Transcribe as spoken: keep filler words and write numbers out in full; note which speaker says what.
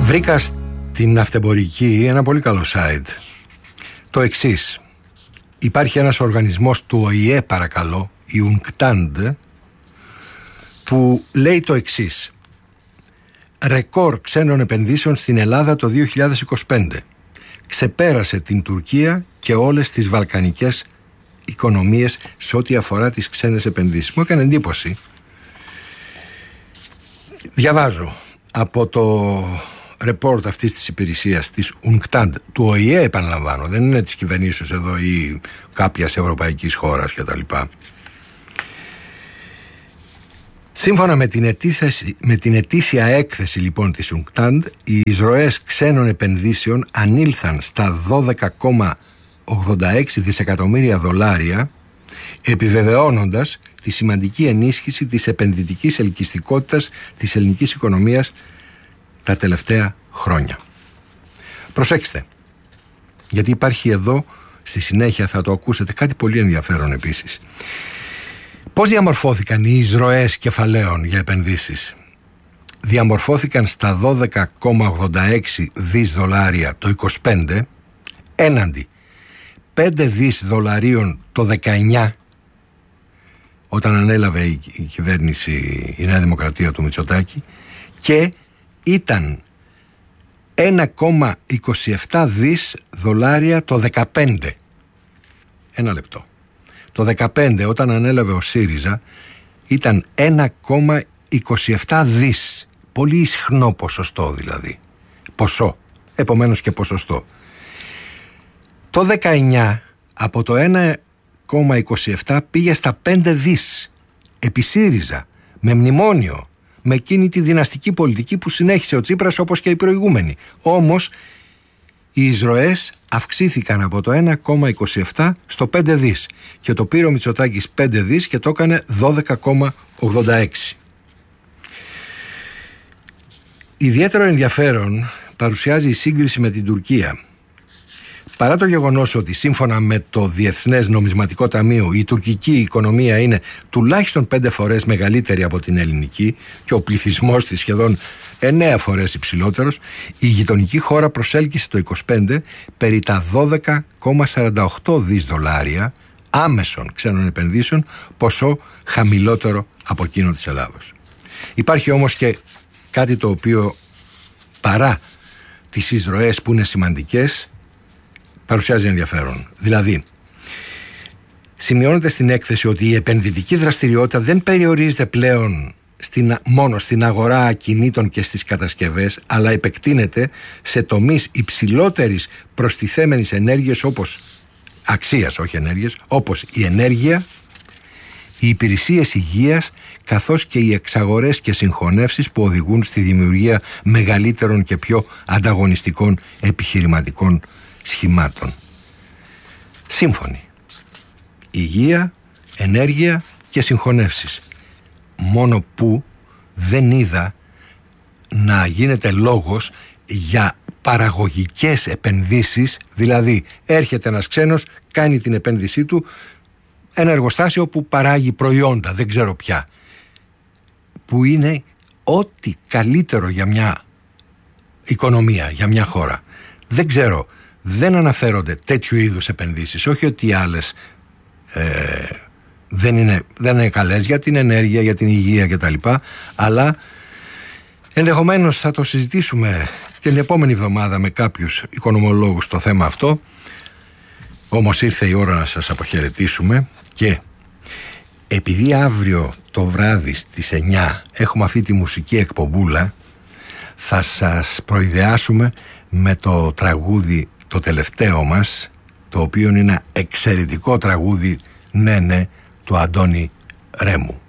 Speaker 1: Βρήκα στην ναυτεμπορική ένα πολύ καλό site. Το εξής. Υπάρχει ένας οργανισμός του Ο Η Ε, παρακαλώ, η UNCTAD, που λέει το εξής. Ρεκόρ ξένων επενδύσεων στην Ελλάδα το δύο χιλιάδες είκοσι πέντε. Ξεπέρασε την Τουρκία και όλες τις βαλκανικές οικονομίες σε ό,τι αφορά τις ξένες επενδύσεις. Μου έκανε εντύπωση. Διαβάζω από το report αυτής της υπηρεσίας της UNCTAD, του Ο Η Ε, επαναλαμβάνω, δεν είναι της κυβερνήσεως εδώ ή κάποιας ευρωπαϊκής χώρας κτλ. Σύμφωνα με την, ετήθεση, με την ετήσια έκθεση λοιπόν της UNCTAD, οι εισρωές ξένων επενδύσεων ανήλθαν στα δώδεκα κόμμα ογδόντα έξι δισεκατομμύρια δολάρια, επιβεβαιώνοντας τη σημαντική ενίσχυση της επενδυτικής ελκυστικότητας της ελληνικής οικονομίας τα τελευταία χρόνια. Προσέξτε, γιατί υπάρχει εδώ, στη συνέχεια θα το ακούσετε, κάτι πολύ ενδιαφέρον επίσης. Πώς διαμορφώθηκαν οι εισρωές κεφαλαίων για επενδύσεις? Διαμορφώθηκαν στα δώδεκα κόμμα ογδόντα έξι δις δολάρια το είκοσι πέντε, έναντι πέντε δις δολαρίων το δεκαεννιά, όταν ανέλαβε η κυβέρνηση, η Νέα Δημοκρατία του Μητσοτάκη, και ήταν ένα κόμμα είκοσι επτά δις δολάρια το δεκαπέντε. Ένα λεπτό. Το δεκαπέντε, όταν ανέλαβε ο ΣΥΡΙΖΑ, ήταν ένα κόμμα είκοσι επτά δις. Πολύ ισχνό ποσοστό δηλαδή. Ποσό. Επομένως και ποσοστό. Το δεκαεννιά από το ένα κόμμα είκοσι επτά πήγε στα πέντε δις. Επί ΣΥΡΙΖΑ. Με μνημόνιο. Με εκείνη τη δυναστική πολιτική που συνέχισε ο Τσίπρας όπως και οι προηγούμενοι. Όμως οι εισρωές αυξήθηκαν από το ένα κόμμα είκοσι επτά στο πέντε δις και το πήρε ο Μητσοτάκης πέντε δις και το έκανε δώδεκα κόμμα ογδόντα έξι. Ιδιαίτερο ενδιαφέρον παρουσιάζει η σύγκριση με την Τουρκία. Παρά το γεγονός ότι σύμφωνα με το Διεθνές Νομισματικό Ταμείο η τουρκική οικονομία είναι τουλάχιστον πέντε φορές μεγαλύτερη από την ελληνική και ο πληθυσμός της σχεδόν εννέα φορές υψηλότερος, η γειτονική χώρα προσέλκυσε το είκοσι πέντε περί τα δώδεκα κόμμα σαράντα οκτώ δις δολάρια άμεσων ξένων επενδύσεων, ποσό χαμηλότερο από εκείνο της Ελλάδος. Υπάρχει όμως και κάτι το οποίο, παρά τις εισρωές που είναι σημαντικές, παρουσιάζει ενδιαφέρον. Δηλαδή, σημειώνεται στην έκθεση ότι η επενδυτική δραστηριότητα δεν περιορίζεται πλέον στην, μόνο στην αγορά ακινήτων και στις κατασκευές, αλλά επεκτείνεται σε τομείς υψηλότερης προστιθέμενης ενέργειας, όπως αξίας, όχι ενέργειας, όπως η ενέργεια, οι υπηρεσίες υγείας, καθώς και οι εξαγορές και συγχωνεύσεις που οδηγούν στη δημιουργία μεγαλύτερων και πιο ανταγωνιστικών επιχειρηματικών σχημάτων. Σύμφωνοι. Υγεία, ενέργεια και συγχωνεύσεις. Μόνο που δεν είδα να γίνεται λόγος για παραγωγικές επενδύσεις, δηλαδή έρχεται ένας ξένος, κάνει την επένδυσή του, ένα εργοστάσιο που παράγει προϊόντα, δεν ξέρω ποια, που είναι ό,τι καλύτερο για μια οικονομία, για μια χώρα. Δεν ξέρω, δεν αναφέρονται τέτοιου είδους επενδύσεις, όχι ότι οι άλλες ε, δεν είναι, δεν είναι καλές για την ενέργεια, για την υγεία κτλ. Αλλά ενδεχομένως θα το συζητήσουμε την επόμενη εβδομάδα με κάποιους οικονομολόγους το θέμα αυτό. Όμως ήρθε η ώρα να σας αποχαιρετήσουμε και επειδή αύριο το βράδυ στις εννιά έχουμε αυτή τη μουσική εκπομπούλα, θα σας προειδεάσουμε με το τραγούδι το τελευταίο μας, το οποίο είναι ένα εξαιρετικό τραγούδι, ναι ναι, του Αντώνη Ρέμου.